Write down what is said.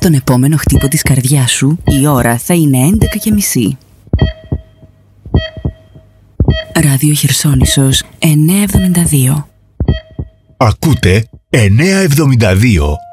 στον επόμενο χτύπο της καρδιάς σου η ώρα θα είναι 11:30. Ράδιο Χερσόνησος 972. Ακούτε 972.